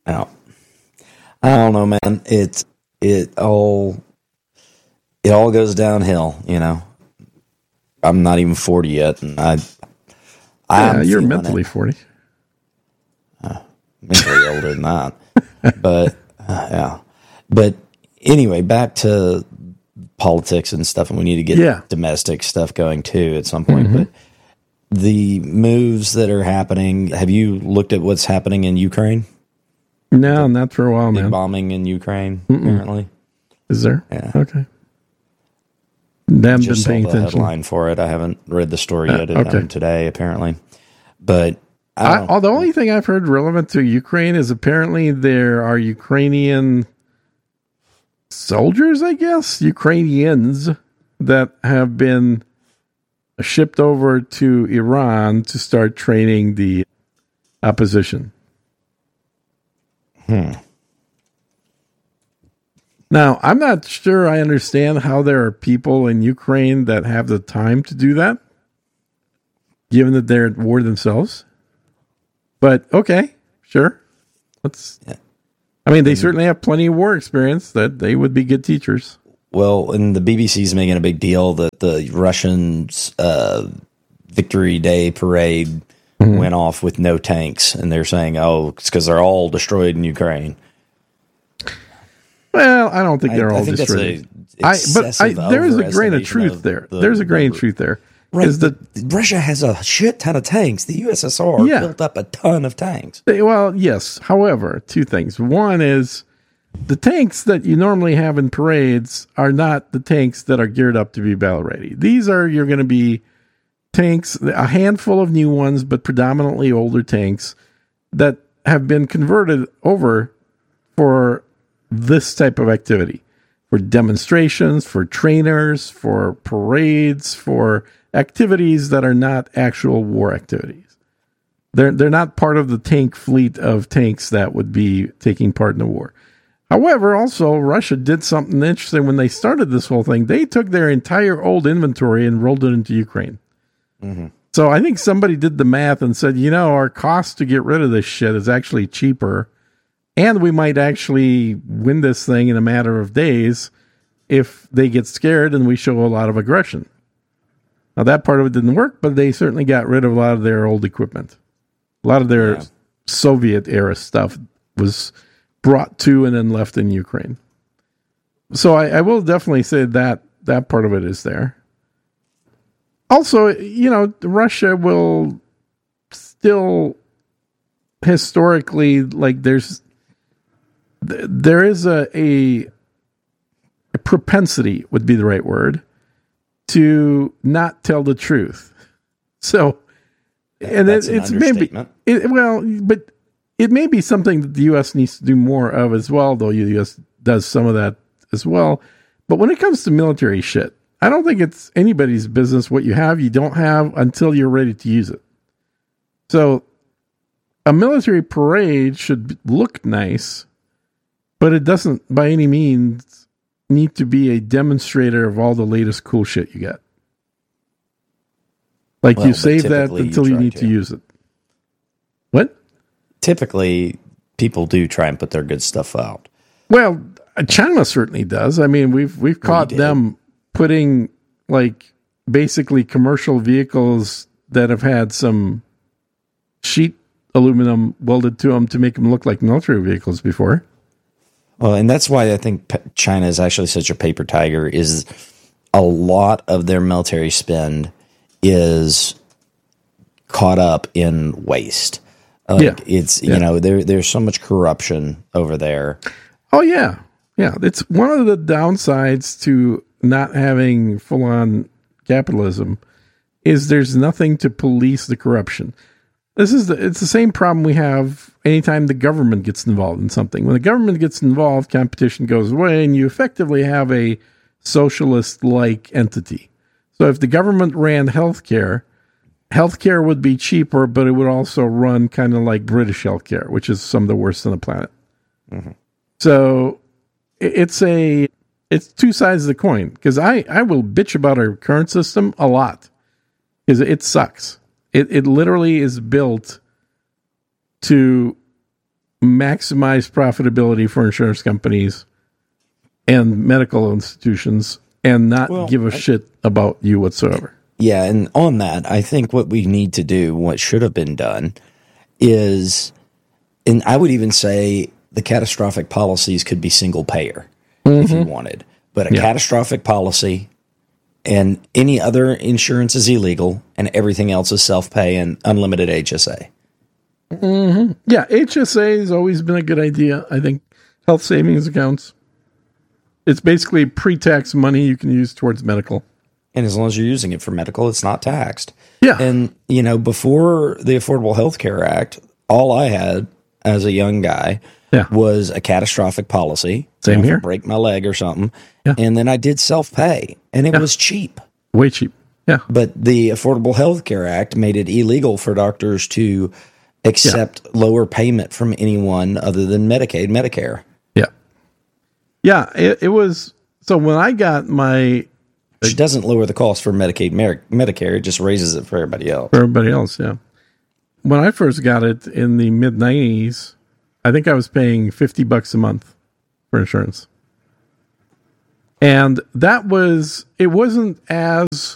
I don't know, man. It all goes downhill. I'm not even 40 yet, and you're mentally 40. Mentally older than that, but yeah. But anyway, back to politics and stuff, and we need to get domestic stuff going too at some point. But the moves that are happening, have you looked at what's happening in Ukraine? No, not for a while, man. Bombing in Ukraine, apparently. Is there? Yeah. Okay. Haven't Just been paying saw the attention. headline for it. I haven't read the story yet. Today, apparently. But the only thing I've heard relevant to Ukraine is apparently there are Ukrainian soldiers, I guess, Ukrainians that have been shipped over to Iran to start training the opposition. Now, I'm not sure I understand how there are people in Ukraine that have the time to do that, given that they're at war themselves. But okay, sure. They certainly have plenty of war experience. That they would be good teachers. Well, and the BBC's making a big deal that the Russians' Victory Day parade went off with no tanks, and they're saying, "Oh, it's because they're all destroyed in Ukraine." Well, I don't think they're all destroyed. There is a grain of truth there. There's a grain of truth there. Right, Russia has a shit ton of tanks. The USSR built up a ton of tanks. Well, yes. However, two things. One is the tanks that you normally have in parades are not the tanks that are geared up to be battle ready. You're going to be tanks, a handful of new ones, but predominantly older tanks that have been converted over for this type of activity, for demonstrations, for trainers, for parades, for activities that are not actual war activities. They're not part of the tank fleet of tanks that would be taking part in the war. However, also, Russia did something interesting when they started this whole thing. They took their entire old inventory and rolled it into Ukraine. So I think somebody did the math and said, our cost to get rid of this shit is actually cheaper, and we might actually win this thing in a matter of days if they get scared and we show a lot of aggression. Now, that part of it didn't work, but they certainly got rid of a lot of their old equipment. A lot of their Soviet-era stuff was brought to and then left in Ukraine. So I will definitely say that part of it is there. Also, Russia will still historically, there is a propensity, would be the right word, to not tell the truth. So, and that's it's an maybe understatement. but it may be something that the U.S. needs to do more of as well, though the U.S. does some of that as well. But when it comes to military shit, I don't think it's anybody's business what you have, you don't have until you're ready to use it. So a military parade should look nice, but it doesn't by any means need to be a demonstrator of all the latest cool shit you got. You save that until you need to use it. What? Typically, people do try and put their good stuff out. Well, China certainly does. I mean, we've caught them putting basically commercial vehicles that have had some sheet aluminum welded to them to make them look like military vehicles before. Well, and that's why I think China is actually such a paper tiger, is a lot of their military spend is caught up in waste. It's, there's so much corruption over there. Oh, yeah. Yeah. It's one of the downsides to not having full-on capitalism is there's nothing to police the corruption. It's the same problem we have anytime the government gets involved in something. When the government gets involved, competition goes away, and you effectively have a socialist-like entity. So if the government ran healthcare would be cheaper, but it would also run kind of like British healthcare, which is some of the worst on the planet. So it's two sides of the coin, because I will bitch about our current system a lot because it sucks. It literally is built to maximize profitability for insurance companies and medical institutions and not give a shit about you whatsoever. Yeah, and on that, I think what we need to do, what should have been done, is, and I would even say the catastrophic policies could be single payer if you wanted. But a catastrophic policy and any other insurance is illegal and everything else is self-pay and unlimited HSA. Yeah, HSA has always been a good idea. I think health savings accounts, it's basically pre-tax money you can use towards medical. And as long as you're using it for medical, it's not taxed. Yeah. And, before the Affordable Health Care Act, all I had as a young guy was a catastrophic policy. Same here. Break my leg or something. Yeah. And then I did self-pay, and it was cheap. Way cheap. Yeah. But the Affordable Health Care Act made it illegal for doctors to accept lower payment from anyone other than Medicaid, Medicare. Yeah. Yeah, it was... So when I got my... Which doesn't lower the cost for Medicaid, Medicare. It just raises it for everybody else. For everybody else, yeah. When I first got it in the mid-90s, I think I was paying $50 a month for insurance. And it wasn't as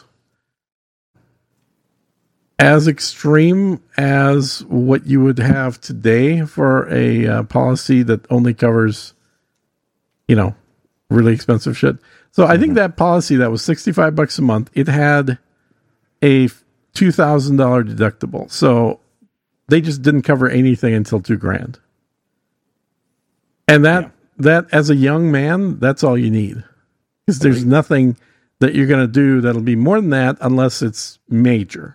extreme as what you would have today for a policy that only covers, really expensive shit. So I think that policy that was $65 a month, it had a $2,000 deductible. So they just didn't cover anything until $2,000. And that as a young man, that's all you need. Because there's nothing that you're going to do that'll be more than that unless it's major.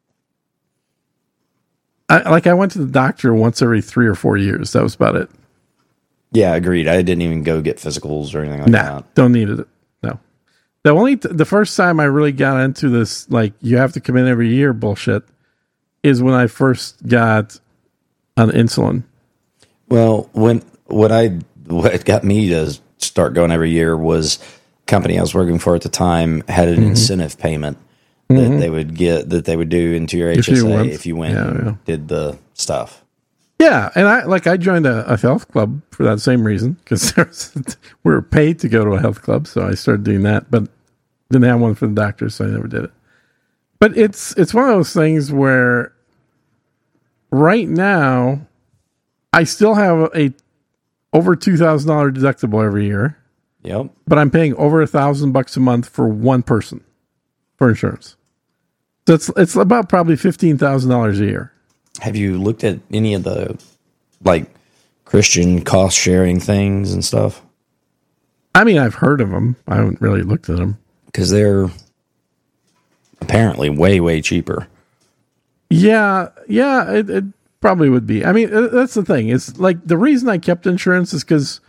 I went to the doctor once every 3 or 4 years. That was about it. Yeah, agreed. I didn't even go get physicals or anything like that. Don't need it. No. The first time I really got into this, you have to come in every year bullshit, is when I first got on insulin. Well, what got me to start going every year was the company I was working for at the time had an incentive payment that they would do into your HSA if you went and did the stuff. Yeah, and I joined a health club for that same reason, because we were paid to go to a health club, so I started doing that, but didn't have one for the doctor, so I never did it. But it's one of those things where right now I still have a over $2,000 deductible every year. Yep. But I'm paying over $1,000 a month for one person for insurance. So it's about probably $15,000 a year. Have you looked at any of the Christian cost sharing things and stuff? I mean, I've heard of them. I haven't really looked at them because they're apparently way, way cheaper. Yeah, it probably would be. I mean, that's the thing. It's the reason I kept insurance is because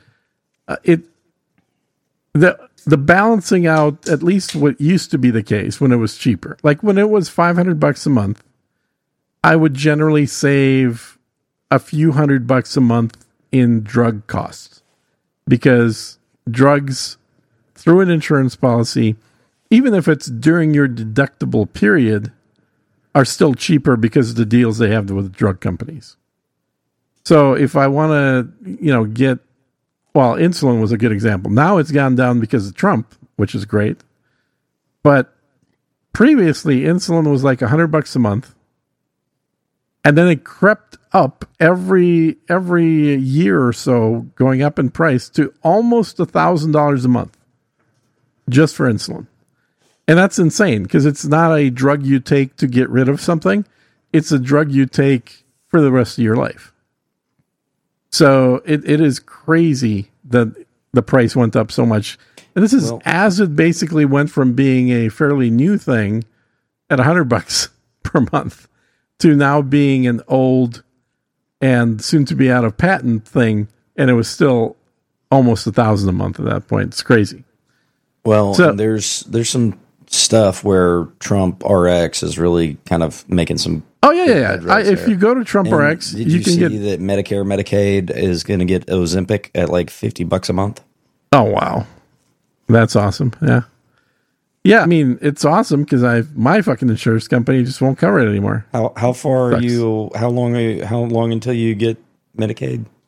the balancing out, at least what used to be the case when it was cheaper. When it was $500 a month, I would generally save a few $100 a month in drug costs, because drugs through an insurance policy, even if it's during your deductible period, are still cheaper because of the deals they have with drug companies. So if I want to, get, insulin was a good example. Now it's gone down because of Trump, which is great. But previously, insulin was $100 a month. And then it crept up every year or so, going up in price to almost $1,000 a month just for insulin. And that's insane, because it's not a drug you take to get rid of something. It's a drug you take for the rest of your life. So it is crazy that the price went up so much. And this is as it basically went from being a fairly new thing at $100 per month to now being an old and soon to be out of patent thing. And it was still almost $1,000 a month at that point. It's crazy. Well, so, there's some stuff where Trump RX is really kind of making some. Oh yeah. If you go to Trump RX, did you can see that Medicare, Medicaid is going to get Ozempic at $50 a month? Oh wow, that's awesome. Yeah. I mean, it's awesome because my fucking insurance company just won't cover it anymore. How far are you? How long until you get Medicaid?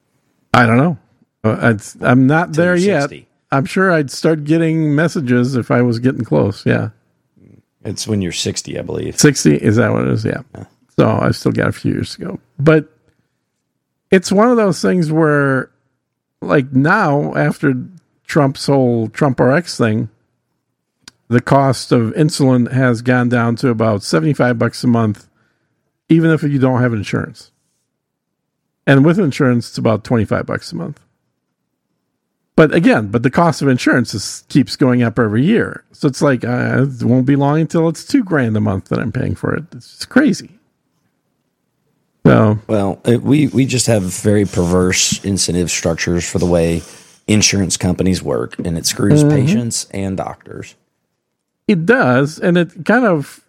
I don't know. I'm not there yet. 60. I'm sure I'd start getting messages if I was getting close. Yeah. It's when you're 60, I believe. 60? Is that what it is? Yeah. So I've still got a few years to go. But it's one of those things where, like now, after Trump's whole Trump RX thing, the cost of insulin has gone down to about $75 a month, even if you don't have insurance. And with insurance, it's about $25 a month. But again, the cost of insurance keeps going up every year. So it's like, it won't be long until it's $2,000 a month that I'm paying for it. It's just crazy. So, well, we just have very perverse incentive structures for the way insurance companies work, and it screws patients and doctors. It does, and it kind of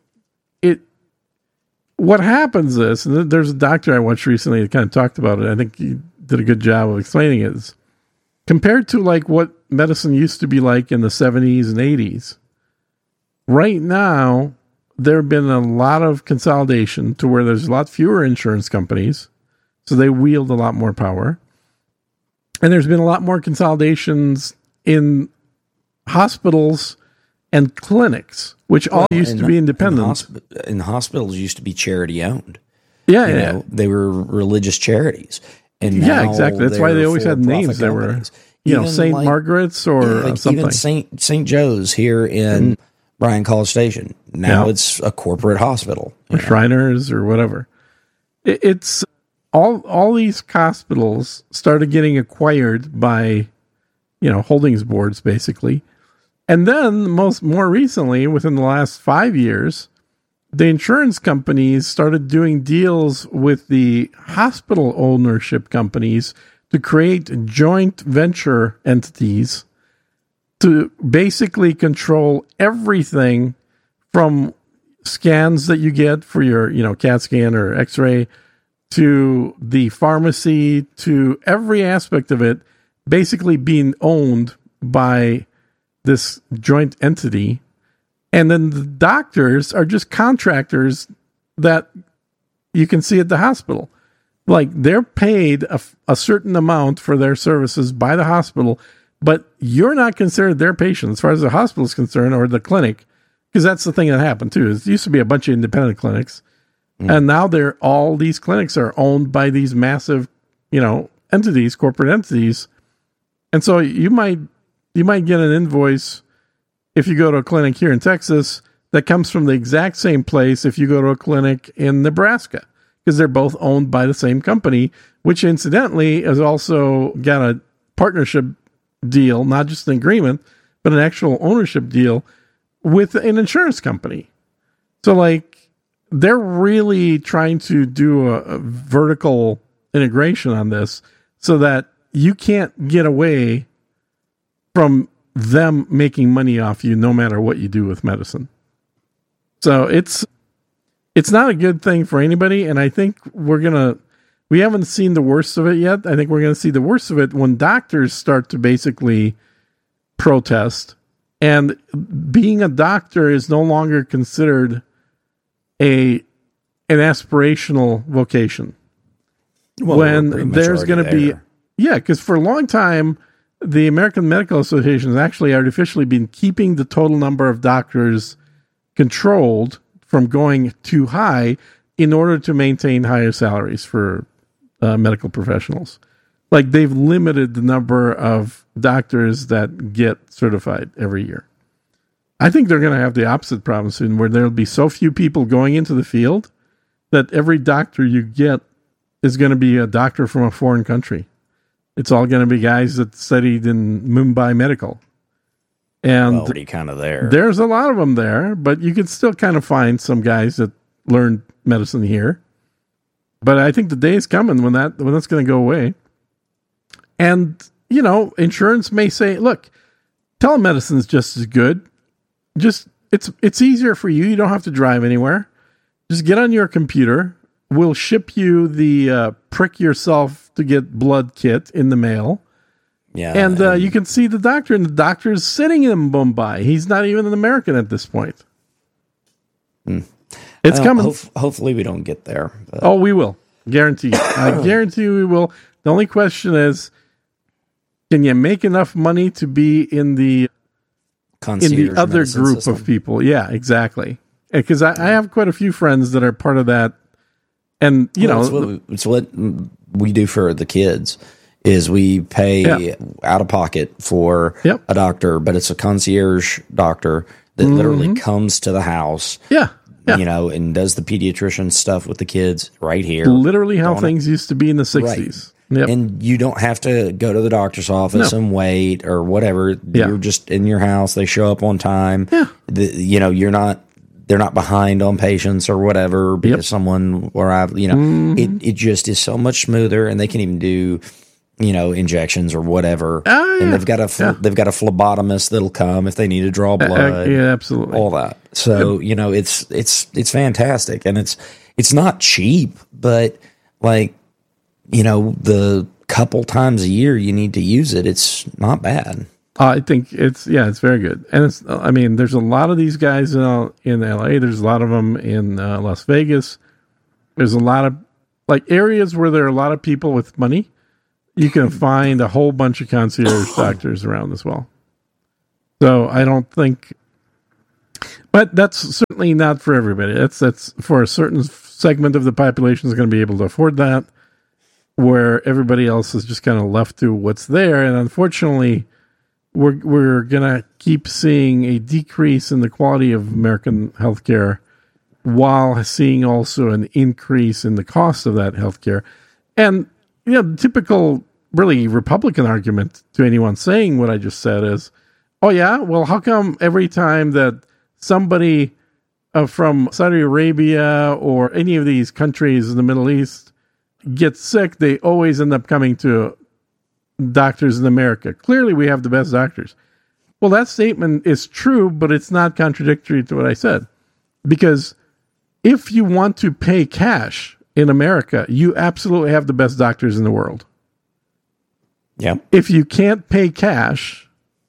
what happens is, and there's a doctor I watched recently that kind of talked about it. I think he did a good job of explaining it. Is compared to like what medicine used to be like in the 70s and 80s. Right now, there have been a lot of consolidation to where there's a lot fewer insurance companies, so they wield a lot more power. And there's been a lot more consolidations in hospitals and clinics, which all used to be independent. And hospitals used to be charity owned. Yeah, yeah. They were religious charities. And now exactly. That's why they always had names that were, St. Margaret's or something. Even St. Joe's here in Bryan College Station. Now it's a corporate hospital. Or Shriners or whatever. It's all these hospitals started getting acquired by, holdings boards, basically. And then more recently, within the last 5 years, the insurance companies started doing deals with the hospital ownership companies to create joint venture entities to basically control everything from scans that you get for your, CAT scan or X-ray to the pharmacy to every aspect of it basically being owned by this joint entity. And then the doctors are just contractors that you can see at the hospital. Like they're paid a certain amount for their services by the hospital, but you're not considered their patient as far as the hospital is concerned or the clinic, because that's the thing that happened too. It used to be a bunch of independent clinics, and now all these clinics are owned by these massive, entities, corporate entities, and so you might get an invoice if you go to a clinic here in Texas that comes from the exact same place if you go to a clinic in Nebraska, because they're both owned by the same company, which incidentally has also got a partnership deal, not just an agreement, but an actual ownership deal with an insurance company. So like they're really trying to do a vertical integration on this so that you can't get away from them making money off you no matter what you do with medicine. So it's not a good thing for anybody, and I think we haven't seen the worst of it yet. I think we're going to see the worst of it when doctors start to basically protest, and being a doctor is no longer considered an aspirational vocation. Well, when there's going to be, because for a long time, the American Medical Association has actually artificially been keeping the total number of doctors controlled from going too high in order to maintain higher salaries for medical professionals. Like they've limited the number of doctors that get certified every year. I think they're going to have the opposite problem soon, where there'll be so few people going into the field that every doctor you get is going to be a doctor from a foreign country. It's all going to be guys that studied in Mumbai Medical. And already kind of there. There's a lot of them there, but you could still kind of find some guys that learned medicine here. But I think the day is coming when that's going to go away. And, insurance may say, look, telemedicine is just as good. Just it's easier for you. You don't have to drive anywhere. Just get on your computer. We'll ship you the prick yourself to get blood kit in the mail. Yeah. And you can see the doctor, and the doctor is sitting in Mumbai. He's not even an American at this point. It's coming. Hopefully we don't get there. But. Oh, we will. Guaranteed. I guarantee we will. The only question is, can you make enough money to be in the other group system of people? Yeah, exactly. Because I have quite a few friends that are part of that. And, it's what we do for the kids is we pay out of pocket for a doctor, but it's a concierge doctor that literally comes to the house. Yeah. And does the pediatrician stuff with the kids right here. Literally how things used to be in the 60s. Right. Yep. And you don't have to go to the doctor's office and wait or whatever. Yeah. You're just in your house. They show up on time. Yeah. They're not behind on patients or whatever because someone arrived. It just is so much smoother, and they can even do injections or whatever. And they've got a phlebotomist that'll come if they need to draw blood. Absolutely, all that. So it's fantastic, and it's not cheap, but the couple times a year you need to use it, it's not bad. I think it's very good. And there's a lot of these guys in LA. There's a lot of them in Las Vegas. There's a lot of areas where there are a lot of people with money. You can find a whole bunch of concierge doctors around as well. So I don't think, but that's certainly not for everybody. That's for a certain segment of the population is going to be able to afford that, where everybody else is just kind of left to what's there. And unfortunately, we're going to keep seeing a decrease in the quality of American healthcare while seeing also an increase in the cost of that healthcare. And, the typical really Republican argument to anyone saying what I just said is, oh yeah, well, how come every time that somebody from Saudi Arabia or any of these countries in the Middle East gets sick, they always end up coming to doctors in America? Clearly, we have the best doctors. Well, that statement is true, but it's not contradictory to what I said. Because if you want to pay cash in America, you absolutely have the best doctors in the world. Yeah. If you can't pay cash,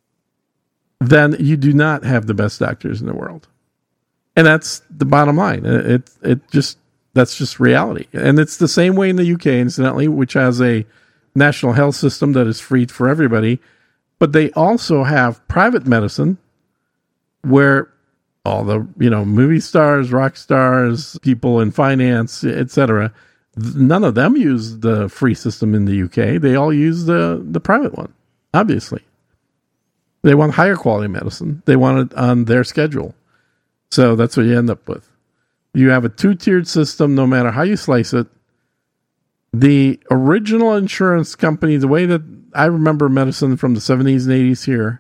then you do not have the best doctors in the world. And that's the bottom line. That's just reality. And it's the same way in the UK, incidentally, which has a national health system that is free for everybody. But they also have private medicine where all the, movie stars, rock stars, people in finance, etc., none of them use the free system in the UK. They all use the private one, obviously. They want higher quality medicine. They want it on their schedule. So that's what you end up with. You have a two-tiered system, no matter how you slice it. The original insurance company, the way that I remember medicine from the 70s and 80s here,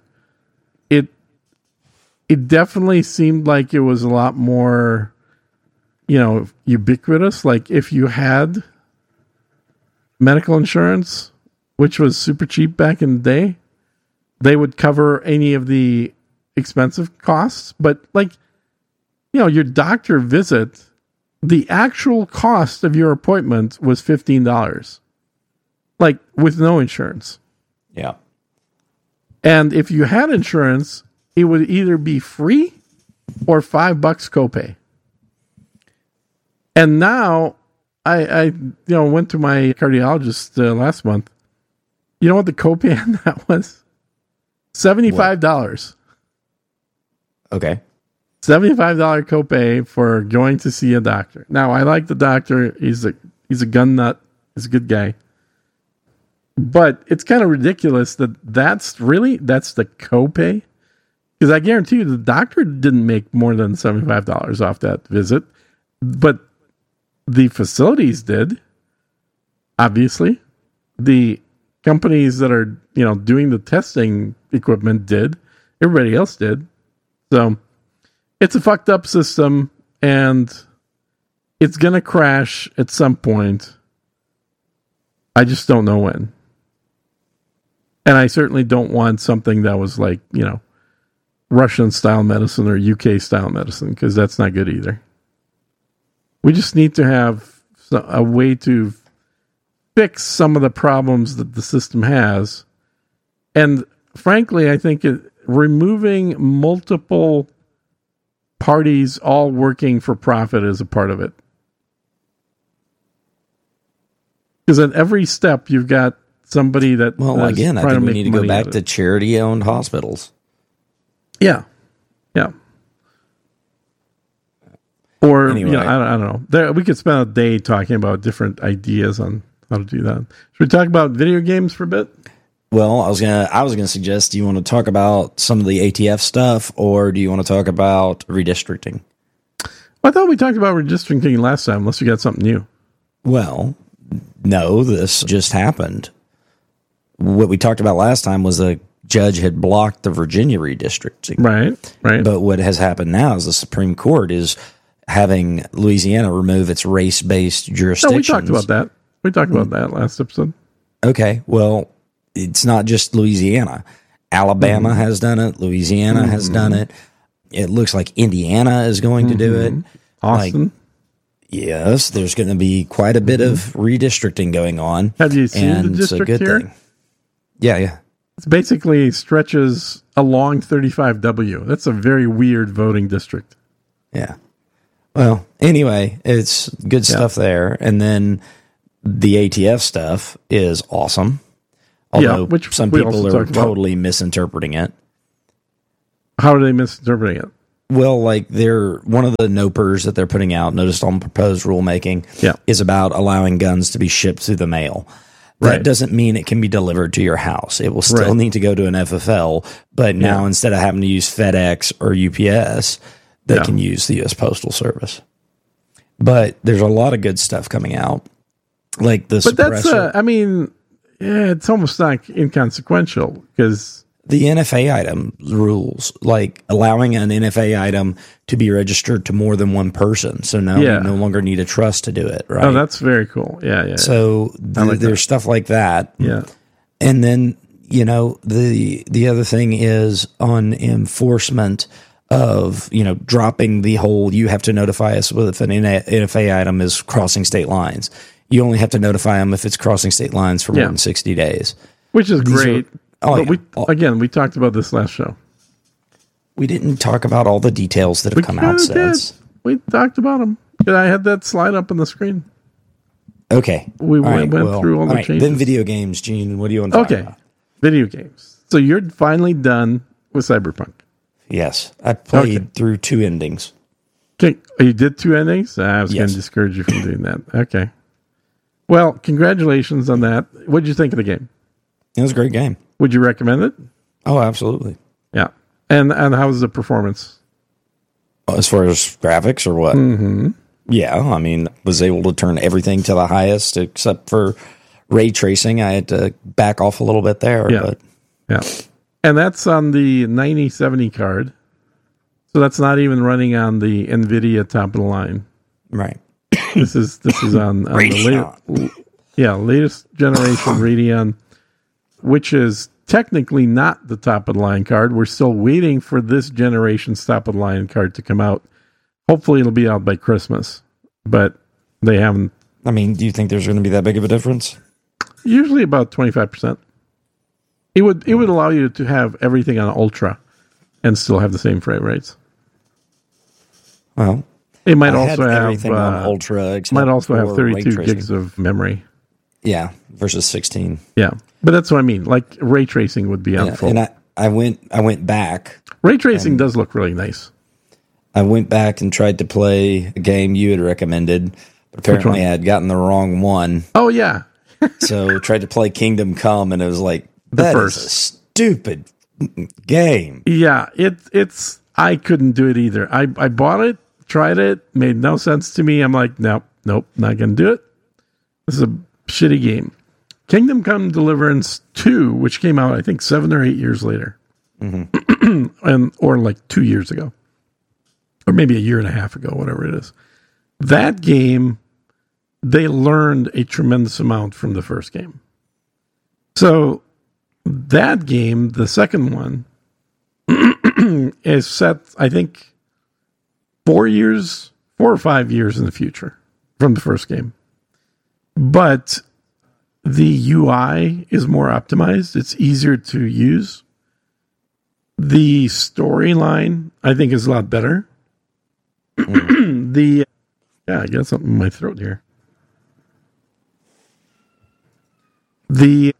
it definitely seemed like it was a lot more, ubiquitous. Like if you had medical insurance, which was super cheap back in the day, they would cover any of the expensive costs. But your doctor visit, the actual cost of your appointment was $15, with no insurance. Yeah. And if you had insurance, it would either be free or $5 copay. And now I went to my cardiologist last month. You know what the copay on that was? $75. Okay. $75 copay for going to see a doctor. Now, I like the doctor. He's a gun nut. He's a good guy. But it's kind of ridiculous that's the copay. Because I guarantee you the doctor didn't make more than $75 off that visit. But the facilities did, obviously. The companies that are, doing the testing equipment did. Everybody else did. So it's a fucked up system, and it's going to crash at some point. I just don't know when. And I certainly don't want something that was like, Russian-style medicine or UK-style medicine, because that's not good either. We just need to have a way to fix some of the problems that the system has. And frankly, I think removing multiple parties all working for profit is a part of it. Because at every step, you've got somebody that. Well, again, I think we need to go back to charity-owned hospitals. Yeah. Or Anyway. I don't know. We could spend a day talking about different ideas on how to do that. Should we talk about video games for a bit? Well, I was gonna suggest, do you want to talk about some of the ATF stuff, or do you want to talk about redistricting? I thought we talked about redistricting last time, unless you got something new. Well, no, this just happened. What we talked about last time was the judge had blocked the Virginia redistricting. Right. But what has happened now is the Supreme Court is having Louisiana remove its race-based jurisdictions. No, we talked about that. We talked about that last episode. Okay, well, it's not just Louisiana. Alabama has done it. Louisiana has done it. It looks like Indiana is going to do it. Austin. Yes, there's going to be quite a bit of redistricting going on. Have you seen and the district it's a good here? thing. Yeah. It basically stretches along 35W. That's a very weird voting district. Yeah. Well, anyway, it's good stuff there. And then the ATF stuff is awesome. Although which some we people also are talked about. totally misinterpreting it. How are they misinterpreting it? Well, like one of the NOPRs that they're putting out, notice on proposed rulemaking, is about allowing guns to be shipped through the mail. That doesn't mean it can be delivered to your house. It will still need to go to an FFL, but now instead of having to use FedEx or UPS, they can use the U.S. Postal Service. But there's a lot of good stuff coming out, like the suppressor. It's almost not inconsequential because the NFA item rules, like allowing an NFA item to be registered to more than one person. So now you no longer need a trust to do it, right? Oh, that's very cool. Yeah. So there's stuff like that. Yeah. And then, the other thing is on enforcement of, dropping the whole, you have to notify us if an NFA item is crossing state lines. You only have to notify them if it's crossing state lines for more than 60 days. Which is great. But we talked about this last show. We didn't talk about all the details that have come out since. We talked about them. I had that slide up on the screen. Okay. We went through all the changes. Then video games, Gene. What do you want to talk about? Video games. So you're finally done with Cyberpunk. Yes. I played through 2 endings. Okay. You did 2 endings? I was going to discourage you from doing that. Okay. Well, congratulations on that. What did you think of the game? It was a great game. Would you recommend it? Oh, absolutely. Yeah. And how was the performance? As far as graphics or what? Mm-hmm. Yeah, was able to turn everything to the highest except for ray tracing. I had to back off a little bit there. Yeah. And that's on the 9070 card. So that's not even running on the NVIDIA top of the line. Right. This is on the latest generation Radeon, which is technically not the top of the line card. We're still waiting for this generation's top of the line card to come out. Hopefully it'll be out by Christmas, but they haven't. Do you think there's going to be that big of a difference? Usually about 25%. It would allow you to have everything on Ultra and still have the same frame rates. Well, it might also have everything on Ultra. Might also have 32 gigs of memory. Yeah, versus 16. Yeah, but that's what I mean. Like ray tracing would be on full. And I went back. Ray tracing does look really nice. I went back and tried to play a game you had recommended, but apparently I had gotten the wrong one. Oh yeah. So tried to play Kingdom Come, and it was like that is a stupid game. Yeah, it's. I couldn't do it either. I bought it, tried it, made no sense to me. I'm like, nope, not gonna do it. This is a shitty game. Kingdom Come Deliverance 2, which came out I think 7 or 8 years later, or like 2 years ago, or maybe a year and a half ago, whatever it is. That game, they learned a tremendous amount from the first game. So that game, the second one, is set, I think, 4 or 5 years in the future from the first game. But the UI is more optimized. It's easier to use. The storyline, I think, is a lot better. I got something in my throat here. The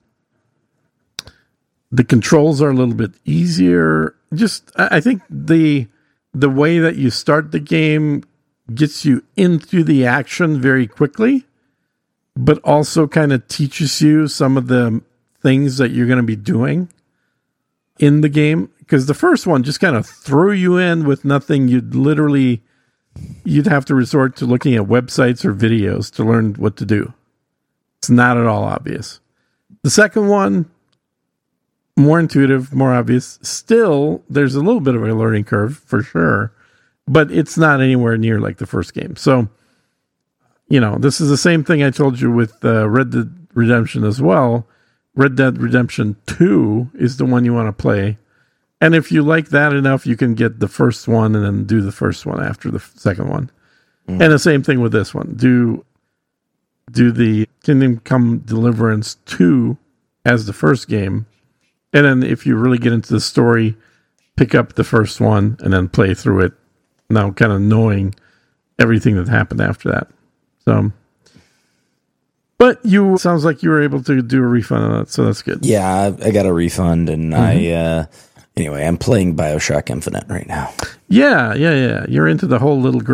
controls are a little bit easier. Just, I think the way that you start the game gets you into the action very quickly, but also kind of teaches you some of the things that you're going to be doing in the game. Because the first one just kind of threw you in with nothing. You'd have to resort to looking at websites or videos to learn what to do. It's not at all obvious. The second one, more intuitive, more obvious. Still, there's a little bit of a learning curve for sure, but it's not anywhere near like the first game. So, this is the same thing I told you with Red Dead Redemption as well. Red Dead Redemption 2 is the one you want to play. And if you like that enough, you can get the first one and then do the first one after the second one. And the same thing with this one. Do the Kingdom Come Deliverance 2 as the first game. And then if you really get into the story, pick up the first one and then play through it. Now kind of knowing everything that happened after that. So, but sounds like you were able to do a refund on it, so that's good. Yeah, I got a refund, and anyway, I'm playing BioShock Infinite right now. Yeah. You're into the whole little girl